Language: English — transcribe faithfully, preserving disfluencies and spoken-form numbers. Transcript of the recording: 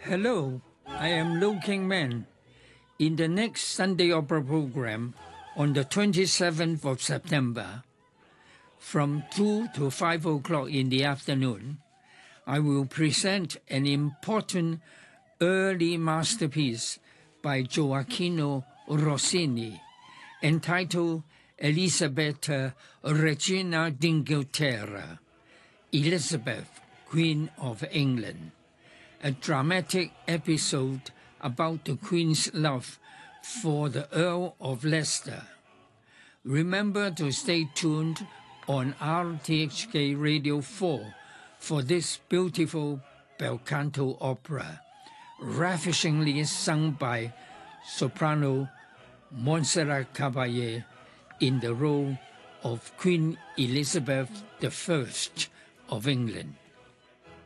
Hello, I am Lu King Man. In the next Sunday Opera program on the twenty-seventh of September, from two to five o'clock in the afternoon, I will present an important early masterpiece by Gioacchino Rossini entitled Elisabetta Regina d'Inghilterra, Elizabeth, Queen of England, a dramatic episode about the Queen's love for the Earl of Leicester. Remember to stay tuned on R T H K Radio four for this beautiful bel canto opera, ravishingly sung by soprano Montserrat Caballé in the role of Queen Elizabeth the First of England.